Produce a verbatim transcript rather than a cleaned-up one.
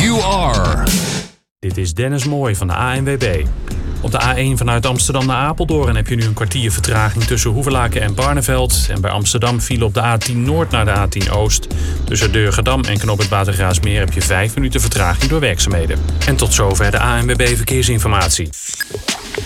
you are. Dit is Dennis Mooij van de A N W B. Op de A één vanuit Amsterdam naar Apeldoorn heb je nu een kwartier vertraging tussen Hoevelaken en Barneveld. En bij Amsterdam viel op de A tien Noord naar de A tien Oost. Tussen Durgedam en Knoop het Watergraafsmeer heb je vijf minuten vertraging door werkzaamheden. En tot zover de A N W B Verkeersinformatie.